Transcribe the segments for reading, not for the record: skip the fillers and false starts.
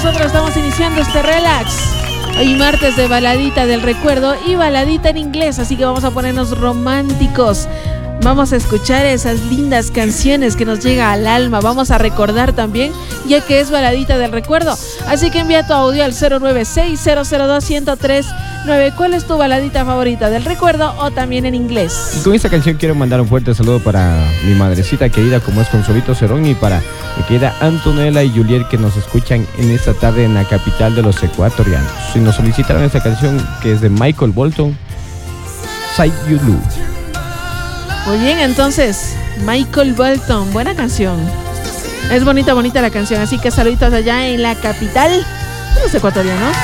nosotros estamos iniciando este relax. Hoy martes de baladita del recuerdo y baladita en inglés, así que vamos a ponernos románticos. Vamos a escuchar esas lindas canciones que nos llega al alma. Vamos a recordar también, ya que es baladita del recuerdo. Así que envía tu audio al 096-002-1039. ¿Cuál es tu baladita favorita del recuerdo o también en inglés? Con esta canción quiero mandar un fuerte saludo para mi madrecita querida, como es Consolito Cerón, y para mi querida Antonella y Juliet, que nos escuchan en esta tarde en la capital de los ecuatorianos. Y nos solicitaron esta canción, que es de Michael Bolton, Say You Lose. Muy bien, entonces, Michael Bolton, buena canción. Es bonita, bonita la canción, así que saluditos allá en la capital de los ecuatorianos.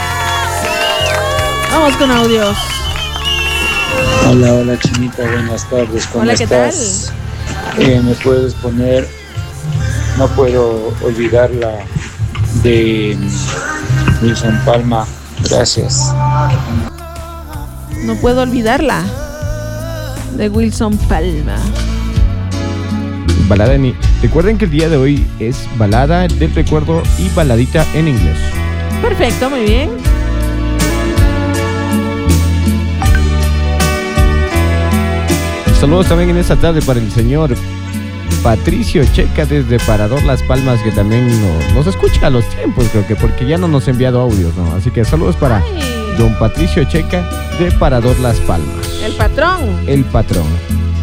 Vamos con audios. Hola, hola Chinita, buenas tardes, ¿cómo Hola, estás? ¿qué tal? ¿Me puedes poner No puedo olvidarla de Wilson Palma? Gracias. No puedo olvidarla, de Wilson Palma. Balada Recuerden que el día de hoy es balada del recuerdo y baladita en inglés. Perfecto, muy bien. Saludos también en esta tarde para el señor Patricio Checa desde Parador Las Palmas, que también nos escucha a los tiempos, creo que, porque ya no nos ha enviado audios, ¿no? Así que saludos para don Patricio Checa de Parador Las Palmas. El patrón. El patrón.